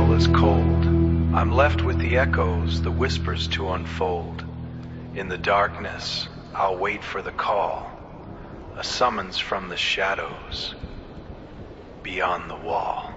soul is cold. I'm left with the echoes, the whispers to unfold. In the darkness, I'll wait for the call, a summons from the shadows beyond the wall.